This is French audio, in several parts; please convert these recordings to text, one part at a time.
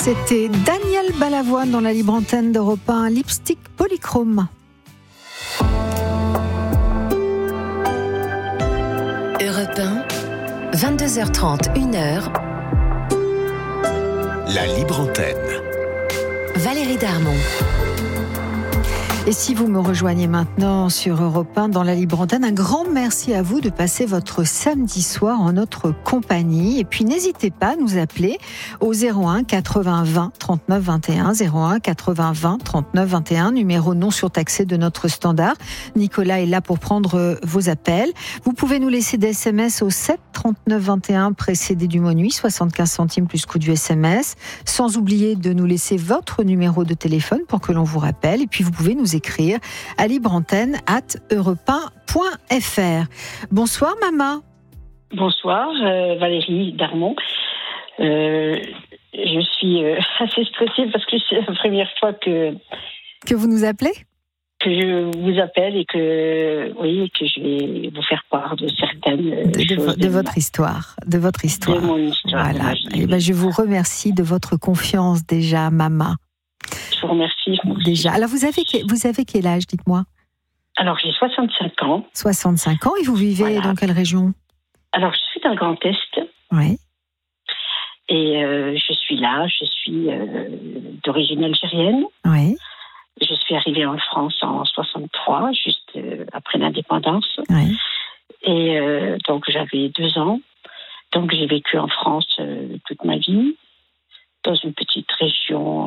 C'était Daniel Balavoine dans la libre antenne d'Europe 1, Lipstick Polychrome. Europe 1, 22h30, 1h. La libre antenne. Valérie Darmon. Et si vous me rejoignez maintenant sur Europe 1 dans la libre antenne, un grand merci à vous de passer votre samedi soir en notre compagnie. Et puis n'hésitez pas à nous appeler au 01 80 20 39 21, 01 80 20 39 21, numéro non surtaxé de notre standard. Nicolas est là pour prendre vos appels. Vous pouvez nous laisser des SMS au 7 39 21 précédé du mot nuit, 75 centimes plus coût du SMS. Sans oublier de nous laisser votre numéro de téléphone pour que l'on vous rappelle. Et puis vous pouvez nous écrire à libreantenne@europe1.fr. Bonsoir Mama. Bonsoir Valérie Darmon. Je suis assez stressée parce que c'est la première fois que vous nous appelez, que je vous appelle et que je vais vous faire part de certaines choses de votre histoire, de mon histoire. Voilà. Et je vous remercie de votre confiance déjà, Mama. Je vous remercie. Déjà. Alors, vous avez quel âge, dites-moi? Alors, j'ai 65 ans. 65 ans, et vous vivez dans quelle région? Alors, je suis dans le Grand Est. Oui. Et je suis d'origine algérienne. Oui. Je suis arrivée en France en 63, juste après l'indépendance. Oui. Et donc, j'avais 2 ans. Donc, j'ai vécu en France toute ma vie, dans une petite région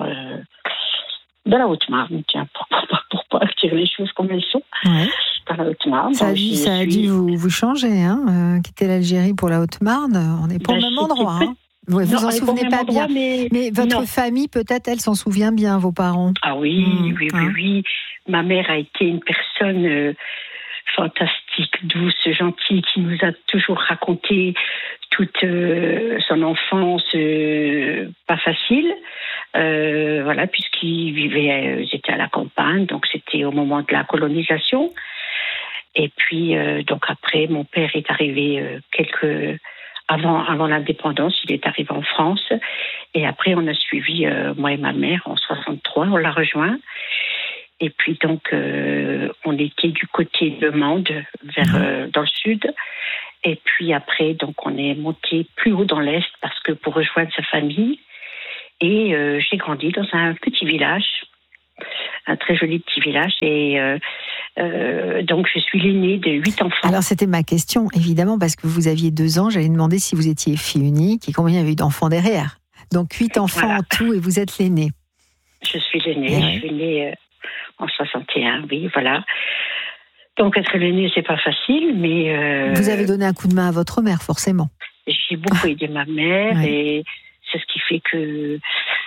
de la Haute-Marne. Tiens, pour pas dire les choses comme elles sont. Ouais. Dans la Haute-Marne. Ça a dû vous changer, hein, quitter l'Algérie pour la Haute-Marne. On n'est pas au même endroit. Hein. Vous vous en souvenez pas bien. Mais votre famille, peut-être, elle s'en souvient bien, vos parents. Ah oui, oui. Ma mère a été une personne fantastique, douce, gentille, qui nous a toujours raconté toute son enfance pas facile. Voilà, puisqu'ils étaient à la campagne, donc c'était au moment de la colonisation. Et puis, donc après, mon père est arrivé avant l'indépendance, il est arrivé en France. Et après, on a suivi, moi et ma mère, en 63, on l'a rejoint. Et puis donc, on était du côté de Mende, dans le sud. Et puis après, donc, on est monté plus haut dans l'Est parce que pour rejoindre sa famille. Et j'ai grandi dans un petit village, un très joli petit village. Et donc, je suis l'aînée de 8 enfants. Alors, c'était ma question, évidemment, parce que vous aviez 2 ans. J'allais demander si vous étiez fille unique et combien il y avait eu d'enfants derrière. Donc, 8 enfants en tout et vous êtes l'aînée. Je suis l'aînée. Je suis née en 61, oui, voilà. Donc, être l'aînée, c'est pas facile, mais... Vous avez donné un coup de main à votre mère, forcément. J'ai beaucoup aidé ma mère et c'est ce qui fait que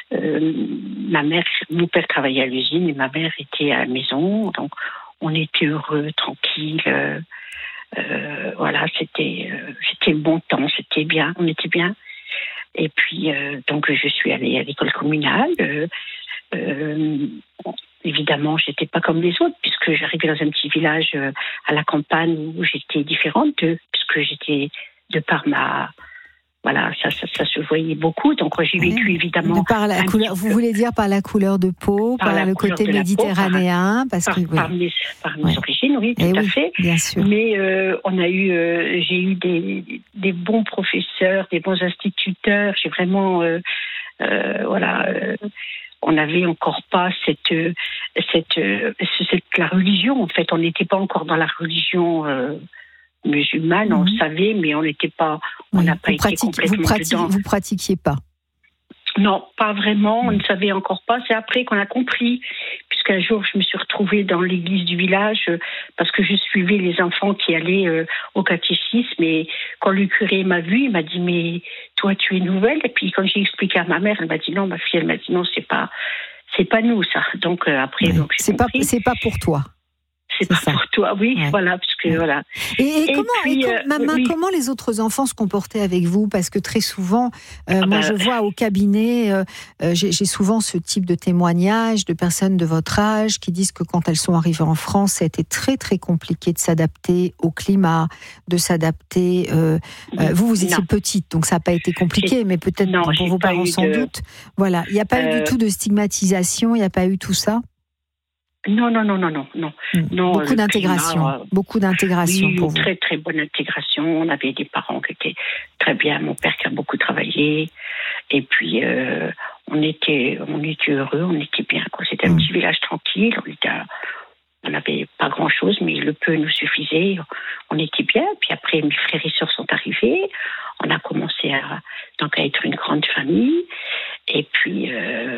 mon père travaillait à l'usine et ma mère était à la maison. Donc, on était heureux, tranquille. Voilà, c'était le bon temps, c'était bien, on était bien. Et puis, donc, je suis allée à l'école communale. Évidemment, j'étais pas comme les autres, puisque j'arrivais dans un petit village à la campagne où j'étais différente d'eux, puisque j'étais, de par ma... Voilà, ça se voyait beaucoup. Donc, j'ai vécu, évidemment... Par la couleur, vous voulez dire par la couleur de peau, par le côté méditerranéen, par mes origines, oui, tout à fait. Bien sûr. Mais j'ai eu des bons professeurs, des bons instituteurs. J'ai vraiment... on n'avait encore pas la religion, en fait. On n'était pas encore dans la religion musulmane, on le savait, mais on n'était pas, on n'a pas été complètement dedans. Vous pratiquiez pas? Non, pas vraiment, on ne savait encore pas. C'est après qu'on a compris, puisqu'un jour, je me suis retrouvée dans l'église du village parce que je suivais les enfants qui allaient au catéchisme. Et quand le curé m'a vue, il m'a dit « Mais toi, tu es nouvelle ?» Et puis quand j'ai expliqué à ma mère, elle m'a dit « Non, ma fille, elle m'a dit non, c'est pas nous, ça. » Donc après... Oui. Donc, c'est pas pour toi. c'est pas ça. pour toi, oui, Ouais. voilà, parce que voilà. Comment les autres enfants se comportaient avec vous? Parce que très souvent, je vois au cabinet, j'ai souvent ce type de témoignages de personnes de votre âge qui disent que quand elles sont arrivées en France, ça a été très très compliqué de s'adapter au climat, de s'adapter. Vous étiez petite, donc ça n'a pas été compliqué, mais peut-être pour vos parents sans doute. Voilà, il n'y a pas eu du tout de stigmatisation, il n'y a pas eu tout ça? Non. Beaucoup d'intégration, Oui, pour vous. Très très bonne intégration. On avait des parents qui étaient très bien. Mon père qui a beaucoup travaillé, et puis on était heureux, on était bien. C'était un petit village tranquille. On n'avait pas grand-chose, mais le peu nous suffisait. On était bien. Puis après, mes frères et sœurs sont arrivés. On a commencé à être une grande famille. Et puis,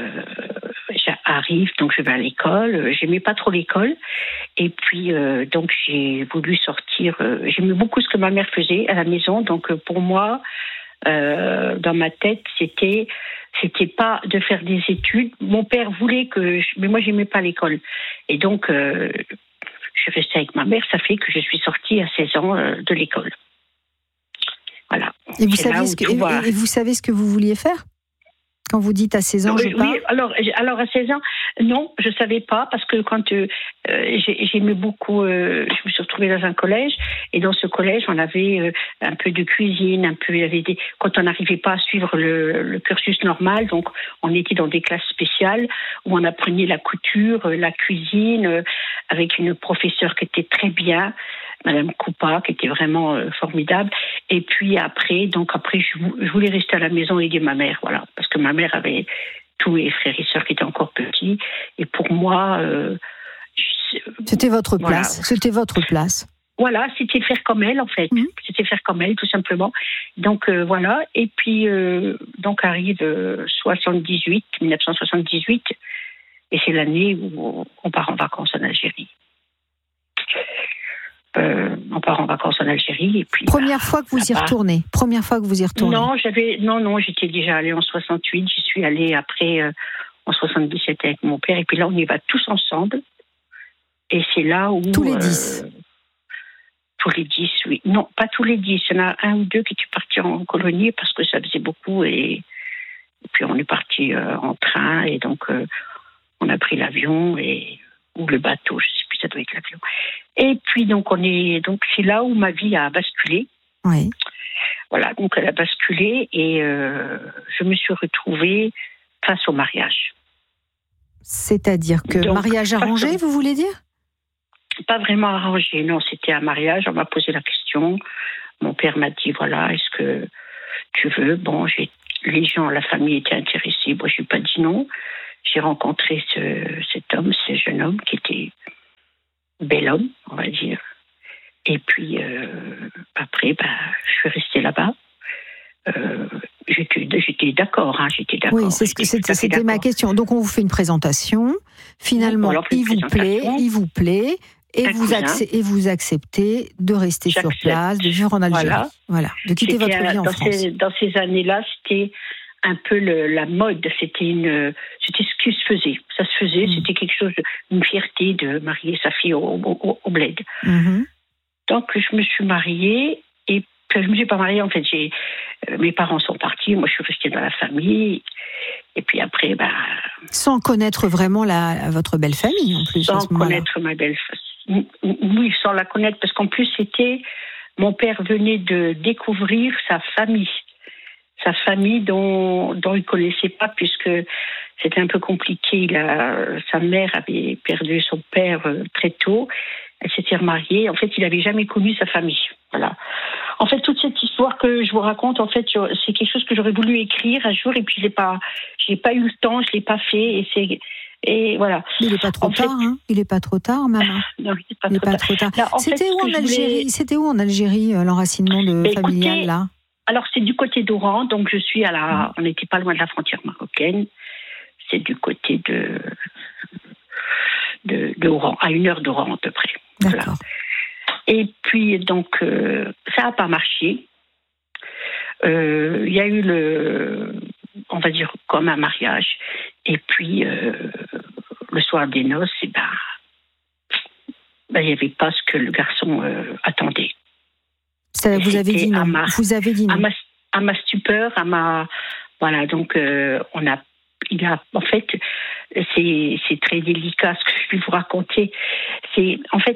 j'arrive, donc je vais à l'école. J'aimais pas trop l'école. Et puis, donc j'ai voulu sortir. J'aimais beaucoup ce que ma mère faisait à la maison. Donc, pour moi, dans ma tête, c'était pas de faire des études. Mon père voulait mais moi, j'aimais pas l'école. Et donc, je suis restée avec ma mère. Ça fait que je suis sortie à 16 ans de l'école. Voilà. Et vous savez ce que vous vouliez faire? Quand vous dites à 16 ans, Oui, alors à 16 ans, non, je ne savais pas, parce que quand j'aimais beaucoup, je me suis retrouvée dans un collège, et dans ce collège, on avait un peu de cuisine, quand on n'arrivait pas à suivre le cursus normal, donc on était dans des classes spéciales, où on apprenait la couture, la cuisine, avec une professeure qui était très bien, Madame Coupa, qui était vraiment formidable. Et puis après, je voulais rester à la maison et aider ma mère, voilà, parce que ma mère avait tous les frères et sœurs qui étaient encore petits. Et pour moi, c'était votre place. C'était votre place. Voilà, c'était faire comme elle, en fait. C'était faire comme elle, tout simplement. Donc voilà. Et puis donc arrive 1978, et c'est l'année où on part en vacances en Algérie. On part en vacances en Algérie, et puis Première fois que vous y retournez. Non, j'étais déjà allée en 68. J'y suis allée après en 77 avec mon père, et puis là on y va tous ensemble. Et c'est là où tous les 10. Tous les 10, oui. Non, pas tous les 10. Il y en a un ou deux qui étaient partis en colonie parce que ça faisait beaucoup, et puis on est parti en train, et donc on a pris l'avion ou le bateau, je ne sais plus, ça doit être l'avion. Et puis donc c'est là où ma vie a basculé. Oui. Voilà, donc elle a basculé, et je me suis retrouvée face au mariage. C'est-à-dire que mariage arrangé, vous voulez dire? Pas vraiment arrangé, non, c'était un mariage. On m'a posé la question. Mon père m'a dit, voilà, est-ce que tu veux? Bon, les gens, la famille était intéressée. Moi, je n'ai pas dit non. J'ai rencontré cet homme, ce jeune homme, qui était bel homme, on va dire. Et puis, après, je suis restée là-bas. J'étais d'accord, j'étais d'accord. Oui, c'était ma question. Donc, on vous fait une présentation. Finalement, il vous plaît, et vous acceptez de rester sur place, de vivre en Algérie. Voilà, de quitter votre vie en France. Dans ces années-là, c'était un peu la mode. C'était ce qui se faisait. Ça se faisait, c'était quelque chose, une fierté de marier sa fille au bled. Mm-hmm. Donc, je me suis mariée, et je ne me suis pas mariée, en fait. Mes parents sont partis, moi je suis restée dans la famille, et puis après, sans connaître vraiment votre belle famille, en plus. Sans connaître ma belle famille. Oui, sans la connaître, parce qu'en plus, mon père venait de découvrir sa famille dont il ne connaissait pas, puisque c'était un peu compliqué. Sa mère avait perdu son père très tôt, elle s'était remariée. En fait, il n'avait jamais connu sa famille. Voilà. En fait, toute cette histoire que je vous raconte, en fait, c'est quelque chose que j'aurais voulu écrire un jour, et puis j'ai pas eu le temps, je l'ai pas fait, et voilà. Il n'est pas trop tard, hein. Il n'est pas trop tard, maman. Non, il n'est pas trop tard. Là, C'était où en Algérie, l'enracinement familial, là? Alors, c'est du côté d'Oran, donc je suis on n'était pas loin de la frontière marocaine. C'est du côté de Oran, à 1 heure d'Oran à peu près. D'accord. Voilà. Et puis, donc, ça n'a pas marché. Il y a eu on va dire, comme un mariage. Et puis, le soir des noces, il n'y avait pas ce que le garçon attendait. C'est-à-dire que vous avez dit non. Vous avez dit non. À ma stupeur, voilà, donc en fait, c'est très délicat ce que je vais vous raconter. C'est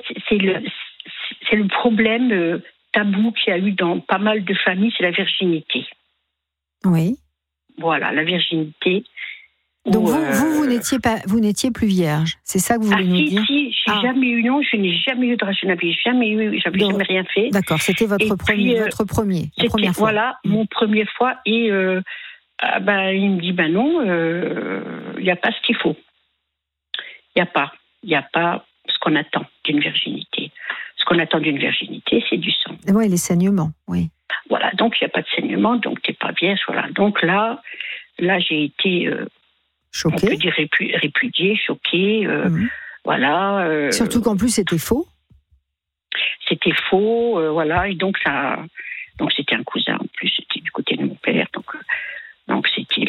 le problème tabou qu'il y a eu dans pas mal de familles, c'est la virginité. Oui. Voilà, la virginité. Donc vous n'étiez plus vierge, c'est ça que vous voulez nous dire? Si, j'ai jamais eu, non, je n'ai jamais eu de rage, je n'avais jamais rien fait. D'accord, c'était votre premier, la première fois. Voilà, mon première fois, et il me dit, non, il n'y a pas ce qu'il faut. Il n'y a pas ce qu'on attend d'une virginité. Ce qu'on attend d'une virginité, c'est du sang. Oui, les saignements, oui. Voilà, donc il n'y a pas de saignement, donc tu n'es pas vierge, voilà. Donc là j'ai été... choquée. On peut dire répudiée, choquée, voilà. Surtout qu'en plus c'était faux. C'était faux, voilà, et donc c'était un cousin en plus, c'était du côté de mon père, donc c'était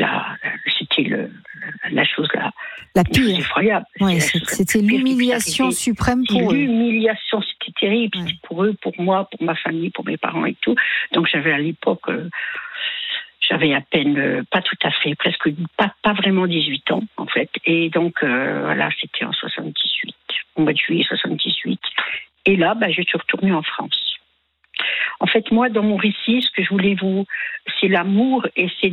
la chose la pire, effroyable. Ouais, c'était l'humiliation suprême pour eux. L'humiliation, c'était terrible, c'était pour eux, pour moi, pour ma famille, pour mes parents et tout. Donc j'avais à l'époque. J'avais à peine, pas tout à fait, presque pas vraiment 18 ans, en fait. Et donc, voilà, c'était en 78, au mois de juillet 78. Et là, je suis retournée en France. En fait, moi, dans mon récit, ce que je voulais c'est l'amour, et c'est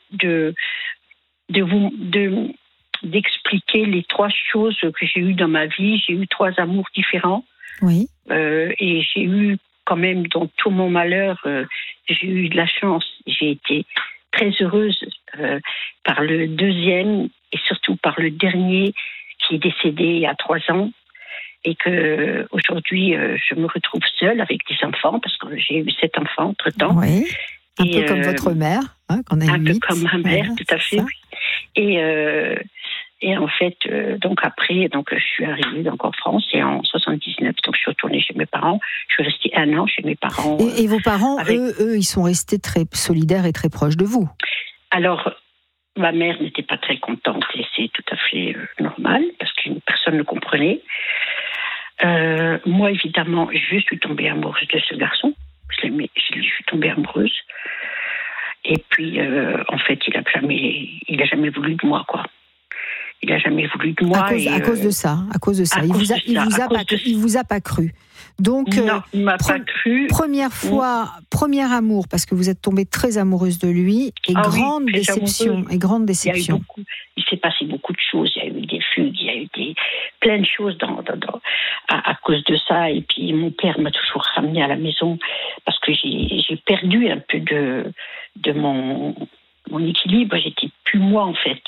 d'expliquer les 3 choses que j'ai eues dans ma vie. J'ai eu 3 amours différents. Oui. Et j'ai eu, quand même, dans tout mon malheur, j'ai eu de la chance. J'ai été très heureuse par le deuxième et surtout par le dernier qui est décédé il y a 3 ans, et que aujourd'hui je me retrouve seule avec des enfants parce que j'ai eu 7 enfants entre-temps. Oui. Un peu comme votre mère, qu'on a eu 8. Un peu comme ma mère, tout à fait. Oui. Et en fait, donc après, je suis arrivée en France, et en 79, donc je suis retournée chez mes parents. Je suis restée 1 an chez mes parents. Et vos parents, eux, ils sont restés très solidaires et très proches de vous. Alors, ma mère n'était pas très contente, et c'est tout à fait normal, parce que personne ne comprenait. Moi, évidemment, je suis tombée amoureuse de ce garçon. Je suis tombée amoureuse. Et puis, en fait, il a jamais voulu de moi, quoi. Il n'a jamais voulu de moi. À cause de ça. Il vous a pas cru. Donc, non, il m'a pas cru. Première fois, premier amour, parce que vous êtes tombée très amoureuse de lui, et grande déception. Il s'est passé beaucoup de choses. Il y a eu des fugues, il y a eu plein de choses à cause de ça. Et puis, mon père m'a toujours ramenée à la maison parce que j'ai perdu un peu de mon équilibre. J'étais plus moi, en fait.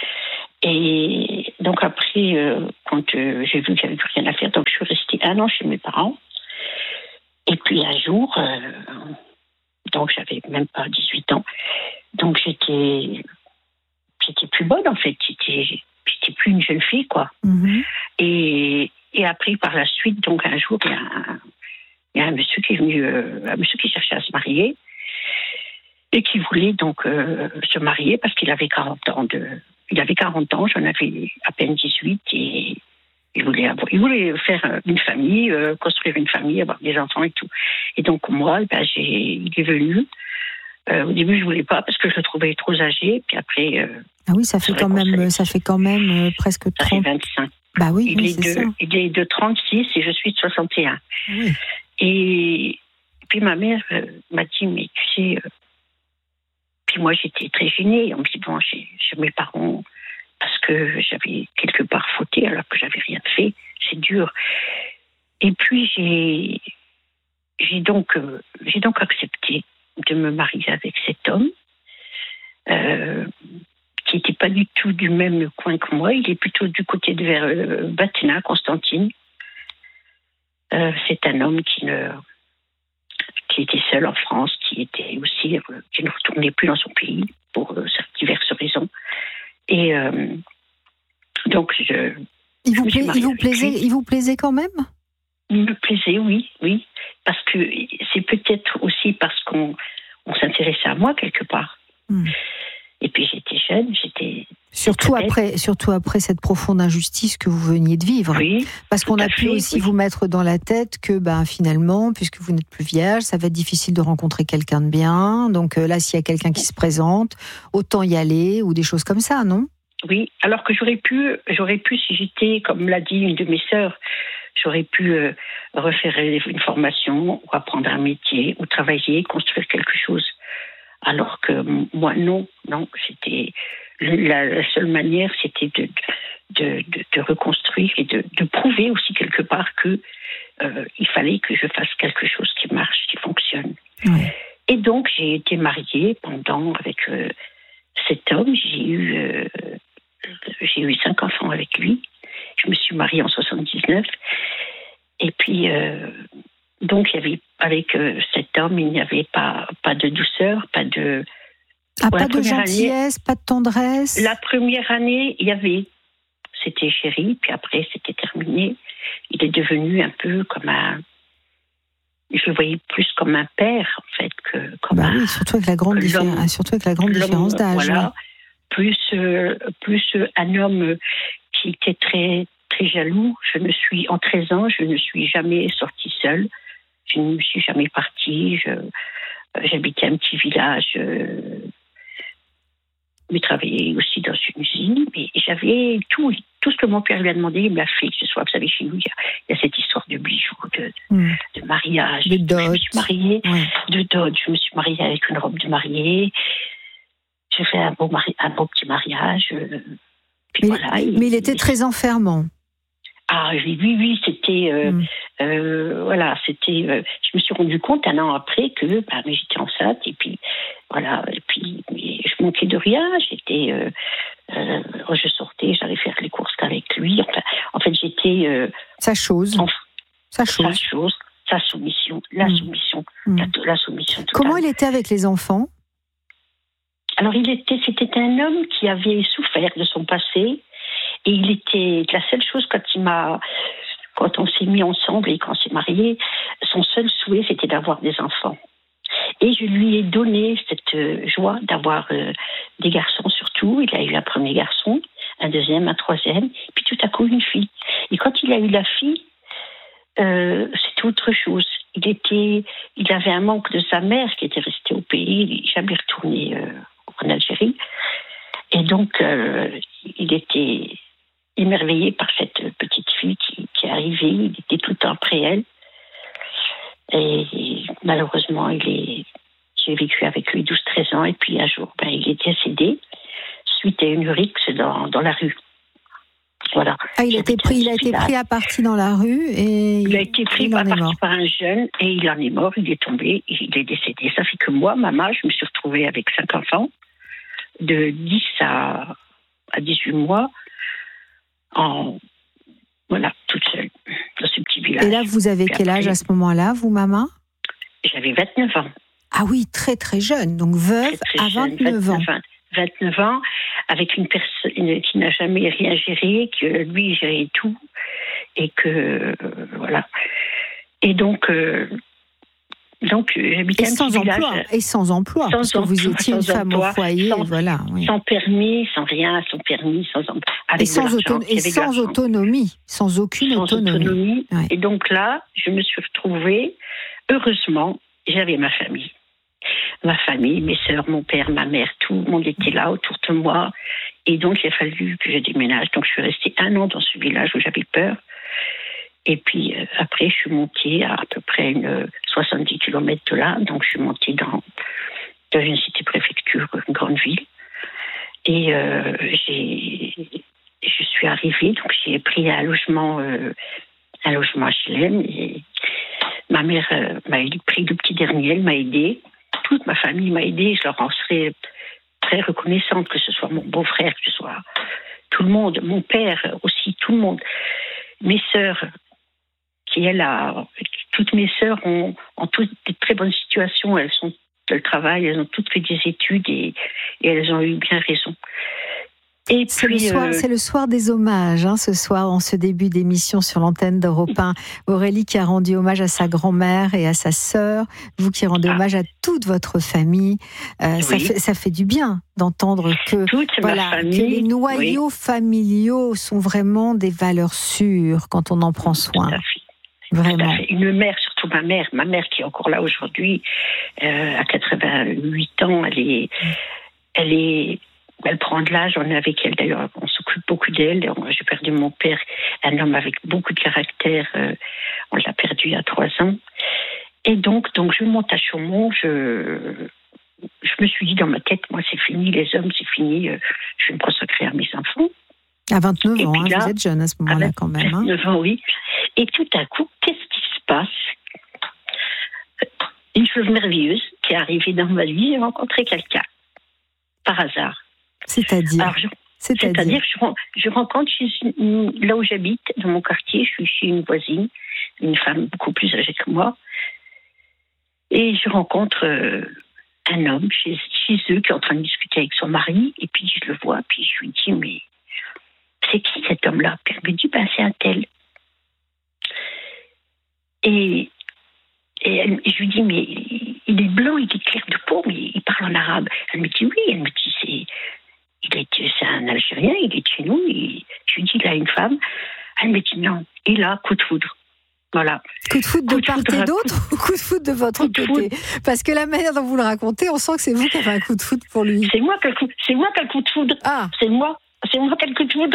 Et donc après, quand j'ai vu qu'il n'y avait plus rien à faire, donc je suis restée 1 an chez mes parents. Et puis un jour, donc j'avais même pas 18 ans, donc j'étais plus bonne, en fait. J'étais plus une jeune fille, quoi. Mm-hmm. Et après, par la suite, donc un jour, il y a un monsieur qui est venu, un monsieur qui cherchait à se marier et qui voulait donc se marier parce qu'il avait 40 ans Il avait 40 ans, j'en avais à peine 18, et il voulait faire une famille, construire une famille, avoir des enfants et tout. Et donc moi, il est venu. Au début, je voulais pas parce que je le trouvais trop âgé. Puis après, ah oui, ça fait quand même presque 30. Ça fait 25. Bah oui, c'est ça. Il est de 36 et je suis de 61. Oui. Et puis ma mère m'a dit, mais tu sais. Puis moi, j'étais très gênée en me disant chez mes parents, parce que j'avais quelque part fauté alors que j'avais rien fait. C'est dur. Et puis j'ai donc accepté de me marier avec cet homme qui n'était pas du tout du même coin que moi. Il est plutôt du côté de vers Batna, Constantine. C'est un homme qui était seul en France, qui ne retournait plus dans son pays pour diverses raisons. Et donc, il vous plaisait quand même? Il me plaisait, oui. Parce que c'est peut-être aussi parce qu'on s'intéressait à moi quelque part. Mm. Et puis j'étais jeune, Surtout après cette profonde injustice que vous veniez de vivre. Oui, parce qu'on a pu aussi vous mettre dans la tête que finalement, puisque vous n'êtes plus vierge, ça va être difficile de rencontrer quelqu'un de bien. Donc là, s'il y a quelqu'un qui se présente, autant y aller ou des choses comme ça, non ? Oui, alors que j'aurais pu, si j'étais, comme l'a dit une de mes sœurs, j'aurais pu refaire une formation ou apprendre un métier ou travailler, construire quelque chose. Alors que moi, non, c'était la seule manière, c'était de reconstruire et de prouver aussi quelque part que il fallait que je fasse quelque chose qui marche, qui fonctionne. Oui. Et donc, j'ai été mariée avec cet homme. J'ai eu 5 enfants avec lui. Je me suis mariée en 79. Et puis, donc, il y avait, avec cet homme, il n'y avait pas de douceur, pas de... pas de gentillesse, pas de tendresse. La première année, il y avait... C'était chéri, puis après, c'était terminé. Il est devenu un peu comme un... Je le voyais plus comme un père, en fait, que comme oui, surtout avec la grande différence d'âge. Voilà. Plus un homme qui était très, très jaloux. En 13 ans, je ne suis jamais sortie seule. Je ne suis jamais partie. J'habitais un petit village. Je travaillais aussi dans une usine. Mais j'avais tout ce que mon père lui a demandé, il me l'a fait. Que ce soit, vous savez, chez nous, il y a cette histoire de bijoux, de mariage. De dot. Je me suis mariée, de dot. Je me suis mariée avec une robe de mariée. J'ai fait un beau petit mariage. Mais il était très enfermant. Ah oui, c'était... c'était... je me suis rendu compte 1 an après que mais j'étais enceinte et puis, voilà, et puis je manquais de rien. Je sortais, j'allais faire les courses qu'avec lui. Enfin, en fait, j'étais... sa chose. Sa soumission. La soumission. La soumission totale. Comment il était avec les enfants ? Alors, c'était un homme qui avait souffert de son passé. Et il était la seule chose quand on s'est mis ensemble et qu'on s'est mariés, son seul souhait c'était d'avoir des enfants. Et je lui ai donné cette joie d'avoir des garçons surtout. Il a eu un premier garçon, un deuxième, un troisième, puis tout à coup une fille. Et quand il a eu la fille, c'était autre chose. Il avait un manque de sa mère qui était restée au pays, il n'est jamais retourné en Algérie. Et donc, il était émerveillé par cette petite fille qui est arrivée. Il était tout le temps après elle. Et malheureusement, j'ai vécu avec lui 12-13 ans. Et puis un jour, il est décédé suite à une rixe dans la rue. Voilà. Ah, il a été pris à partie dans la rue et il a été pris à partie par un jeune et il en est mort. Il est tombé, il est décédé. Ça fait que moi, maman, je me suis retrouvée avec 5 enfants de 10 à 18 mois. Toute seule, dans ce petit village. Et là, vous avez quel âge à ce moment-là, vous, maman ? J'avais 29 ans. Ah oui, très très jeune, donc veuve à 29 ans. 29 ans, avec une personne qui n'a jamais rien géré, que lui gérait tout, et que, voilà. Et donc j'habitais un petit village. Et sans emploi, parce que vous étiez une femme au foyer, sans permis, sans rien, sans permis, sans emploi. Et sans autonomie, sans aucune autonomie. Ouais. Et donc là, je me suis retrouvée, heureusement, j'avais ma famille. Ma famille, mes sœurs, mon père, ma mère, tout le monde était là autour de moi. Et donc, il a fallu que je déménage. Donc, je suis restée 1 an dans ce village où j'avais peur. Et puis, après, je suis montée à peu près 70 km de là. Donc, je suis montée dans une cité-préfecture, une grande ville. Et je suis arrivée. Donc, j'ai pris un logement HLM. Et ma mère m'a pris le petit dernier. Elle m'a aidée. Toute ma famille m'a aidée. Je leur en serais très reconnaissante, que ce soit mon beau-frère, que ce soit tout le monde, mon père aussi, tout le monde. Mes sœurs, toutes mes sœurs ont toutes des très bonnes situations. Elles travaillent, elles ont toutes fait des études et elles ont eu bien raison. Et c'est puis, c'est le soir des hommages, hein, ce soir, en ce début d'émission sur l'antenne d'Europe 1. Aurélie qui a rendu hommage à sa grand-mère et à sa sœur, vous qui rendez hommage à toute votre famille. Oui. Ça fait du bien d'entendre que, que les noyaux familiaux sont vraiment des valeurs sûres quand on en prend soin. Tout à fait. Vraiment. Tout à fait. Une mère, surtout ma mère qui est encore là aujourd'hui, à 88 ans, elle prend de l'âge, on est avec elle d'ailleurs, on s'occupe beaucoup d'elle. J'ai perdu mon père, un homme avec beaucoup de caractère, on l'a perdu il y a 3 ans. Et donc je monte à Chaumont, je me suis dit dans ma tête, moi c'est fini, les hommes c'est fini, je vais me consacrer à mes enfants. À 29 ans, là, vous êtes jeune à ce moment-là quand même. 29 ans, oui. Et tout à coup, qu'est-ce qui se passe ? Une chose merveilleuse qui est arrivée dans ma vie, j'ai rencontré quelqu'un, par hasard. C'est-à-dire je rencontre là où j'habite, dans mon quartier, je suis chez une voisine, une femme beaucoup plus âgée que moi, et je rencontre un homme chez eux qui est en train de discuter avec son mari, et puis je le vois, puis je lui dis, mais c'est qui cet homme-là ? Puis elle me dit, c'est un tel. Et je lui dis, mais il est blanc, il est clair de peau, mais il parle en arabe. Elle me dit, oui, elle me dit, c'est un Algérien, il est de chez nous. Je lui dis, il a une femme. Elle me dit, non, il a coup de foudre. Voilà. Coup de foudre de part et d'autre ou coup de foudre de votre côté ? Parce que la manière dont vous le racontez, on sent que c'est vous qui avez un coup de foudre pour lui. C'est moi qui ai le coup de foudre. Ah. C'est moi qui ai le coup de foudre.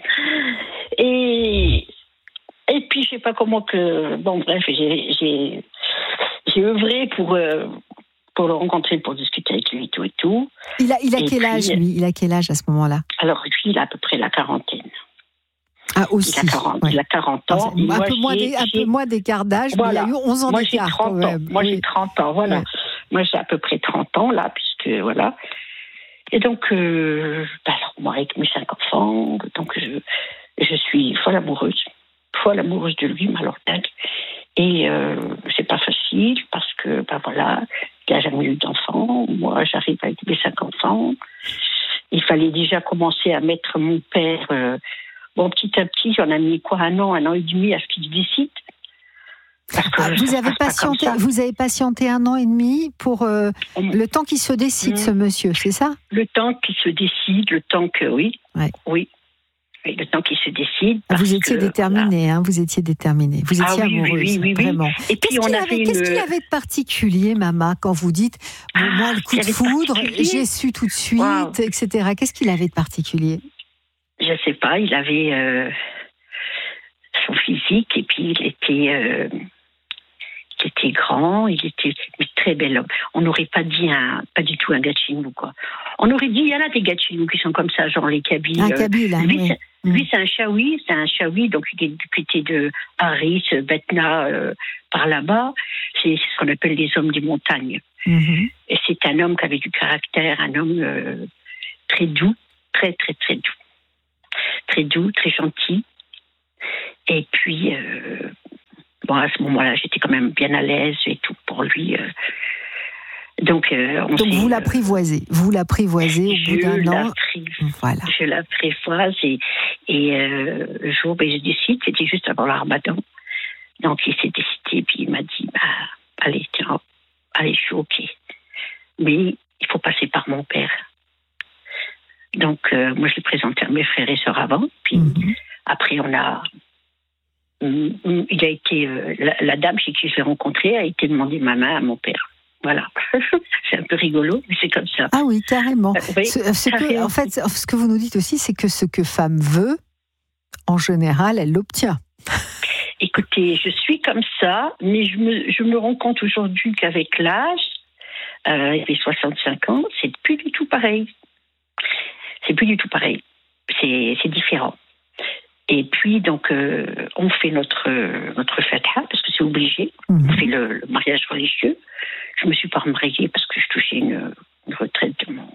Et puis, je sais pas comment que... Bon, bref, j'ai œuvré pour le rencontrer, pour discuter avec lui et tout. Il a quel âge, lui ? Il a quel âge à ce moment-là ? Alors, lui, il a à peu près la quarantaine. Ah, aussi. Il a 40 ans. Un peu moins d'écart d'âge, voilà. Mais il y a eu 11 ans d'écart. Moi, j'ai 30 ans, voilà. Ouais. Moi, j'ai à peu près 30 ans, là, puisque, voilà. Et donc, alors, moi, avec mes 5 enfants, donc je suis folle amoureuse de lui, alors dingue. Et c'est pas facile parce que, voilà, il n'a jamais eu d'enfants. Moi, j'arrive avec mes 5 enfants. Il fallait déjà commencer à mettre mon père. Petit à petit, j'en ai mis un an et demi à ce qu'il décide. Vous avez patienté 1 an et demi pour le temps qu'il se décide, ce monsieur, c'est ça ? Le temps qu'il se décide, le temps que, oui. Oui, le temps qu'il se décide. Vous étiez déterminée, hein, vous étiez déterminée. Vous étiez amoureuse, oui, vraiment. Et puis qu'est-ce qu'il y avait de particulier, Mama, quand vous dites moi, le coup de foudre, j'ai su tout de suite, etc. Qu'est-ce qu'il avait de particulier ? Je sais pas, il avait son physique, et puis il était grand, il était très bel homme. On n'aurait pas dit pas du tout un gars de chez nous, quoi. On aurait dit, il y en a des gars de chez nous qui sont comme ça, genre les Kabyles. Un Kabyle, lui, c'est un Chaoui, donc il est du côté de Haris, Betna, par là-bas. C'est ce qu'on appelle les hommes des montagnes. Mm-hmm. Et c'est un homme qui avait du caractère, un homme très doux, très, très, très doux. Très doux, très gentil. Et puis, à ce moment-là, j'étais quand même bien à l'aise et tout pour lui. Donc vous l'apprivoisez. Vous l'apprivoisez au bout d'un an. Voilà. Je l'apprivoise et le jour où je décide, c'était juste avant le Ramadan. Donc il s'est décidé, puis il m'a dit, allez, je suis OK. Mais il faut passer par mon père. Donc moi je l'ai présenté à mes frères et sœurs avant, puis après il a été la dame chez qui je l'ai rencontré a été demander ma main à mon père. Voilà, c'est un peu rigolo, mais c'est comme ça. Ah oui, carrément. Oui, en fait, ce que vous nous dites aussi, c'est que ce que femme veut, en général, elle l'obtient. Écoutez, je suis comme ça, mais je me rends compte aujourd'hui qu'avec l'âge, avec 65 ans, c'est plus du tout pareil. C'est plus du tout pareil. C'est différent. Et puis, donc, on fait notre fatha, parce que c'est obligé. On fait le mariage religieux. Je ne me suis pas mariée parce que je touchais une retraite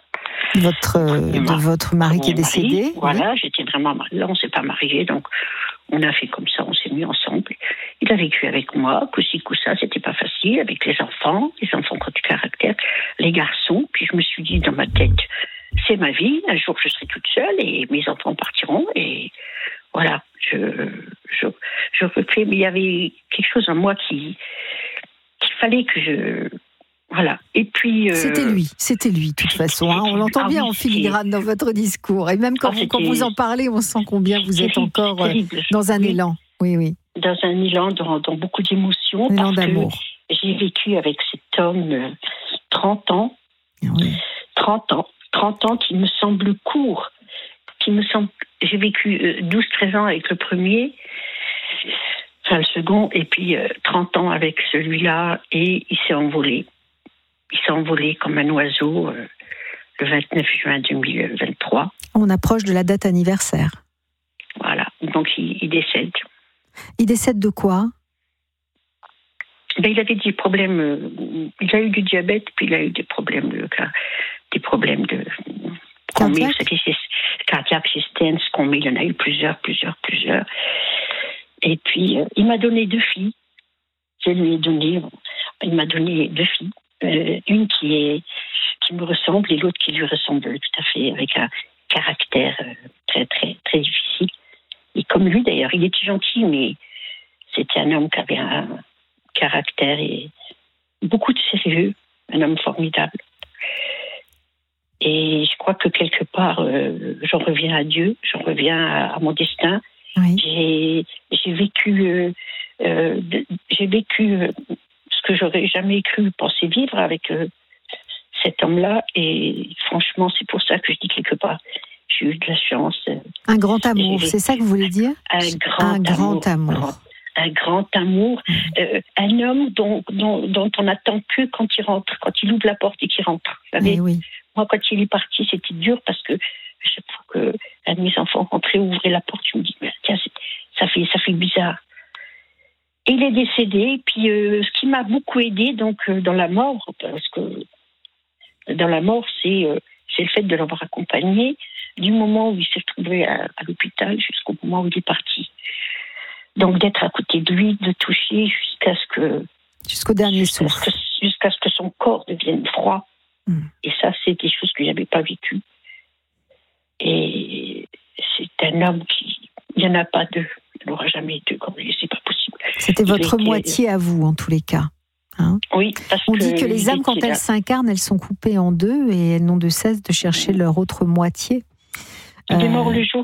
de votre mari qui est décédé. Voilà, j'étais vraiment mariée. Là, on ne s'est pas mariés, donc on a fait comme ça, on s'est mis ensemble. Il a vécu avec moi, coup-ci, coup-ça, c'était pas facile, avec les enfants qui ont du caractère, les garçons. Puis je me suis dit dans ma tête, c'est ma vie. Un jour, je serai toute seule et mes enfants partiront. Et voilà, je refais. Mais il y avait quelque chose en moi qu'il fallait que je... Voilà. Et puis... C'était lui, de toute façon. Hein. On l'entend bien en filigrane dans votre discours. Et même quand vous en parlez, on sent combien vous êtes encore dans un élan. Oui. Dans un élan, dans beaucoup d'émotions. Un élan d'amour. J'ai vécu avec cet homme 30 ans. Oui. 30 ans qui me semblent courts. J'ai vécu 12-13 ans avec le premier, enfin le second, et puis 30 ans avec celui-là, et il s'est envolé. Il s'est envolé comme un oiseau le 29 juin 2023. On approche de la date anniversaire. Voilà, donc il décède. Il décède de quoi ? Il avait des problèmes. Il a eu du diabète, puis il a eu des problèmes de cardiaque, stents, qu'on met. Il y en a eu plusieurs. Et puis il m'a donné 2 filles. Il m'a donné 2 filles. Une qui me ressemble et l'autre qui lui ressemble tout à fait, avec un caractère très très très difficile. Et comme lui d'ailleurs, il était gentil, mais c'était un homme qui avait un caractère et beaucoup de sérieux, un homme formidable. Et je crois que quelque part, j'en reviens à Dieu, j'en reviens à mon destin. Oui. J'ai vécu ce que j'aurais jamais cru penser vivre avec cet homme-là. Et franchement, c'est pour ça que je dis quelque part, j'ai eu de la chance. Un grand amour, c'est ça que vous voulez dire ? Un grand amour. Un grand amour, un homme dont on n'attend que quand il rentre, quand il ouvre la porte et qu'il rentre. Vous savez, oui. Moi, quand il est parti, c'était dur parce que chaque fois qu'un de mes enfants rentrait, ouvrait la porte, je me dis, tiens, ça fait bizarre. Et il est décédé, et puis ce qui m'a beaucoup aidé donc dans la mort, parce que dans la mort, c'est le fait de l'avoir accompagné du moment où il s'est retrouvé à l'hôpital jusqu'au moment où il est parti. Donc d'être à côté de lui, de toucher jusqu'au dernier souffle, jusqu'à ce que son corps devienne froid. Et ça, c'est des choses que j'avais pas vécues. Et c'est un homme il n'y en a pas 2, il n'y en aura jamais 2 comme lui, c'est pas possible. C'était votre moitié à vous, en tous les cas. Hein ? Oui, on dit que les âmes, quand elles s'incarnent, elles sont coupées en 2 et elles n'ont de cesse de chercher leur autre moitié. Il est mort le jour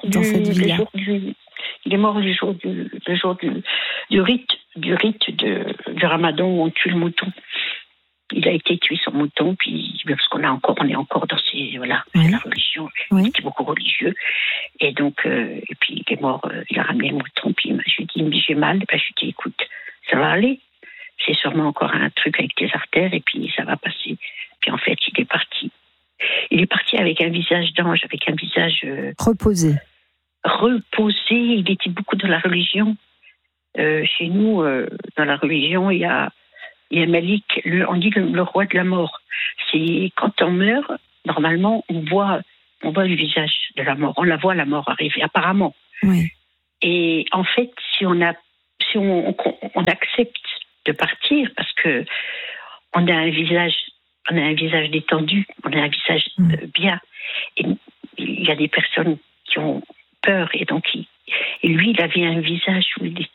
du rite du Ramadan où on tue le mouton. Il a été tué son mouton, puis parce on est encore dans la religion. Oui. Il était beaucoup religieux, et donc et puis il est mort. Il a ramené le mouton, puis je lui ai dit, mais j'ai mal. Je lui ai dit, écoute, ça va aller. C'est sûrement encore un truc avec tes artères, et puis ça va passer. Puis en fait, il est parti. Il est parti avec un visage d'ange, avec un visage reposé. Il était beaucoup dans la religion. Chez nous, dans la religion, il y a Malik, on dit le roi de la mort. C'est quand on meurt, normalement, on voit le visage de la mort. On la voit, la mort arriver, apparemment. Oui. Et en fait, si on accepte de partir, parce que on a un visage détendu, on a un visage bien. Et il y a des personnes qui ont peur, et donc lui, il avait un visage où il